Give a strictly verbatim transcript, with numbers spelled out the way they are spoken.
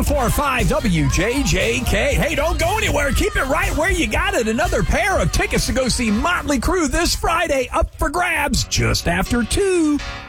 four five W J J K. Hey, don't go anywhere. Keep it right where you got it. Another pair of tickets to go see Motley Crue this Friday up for grabs just after two.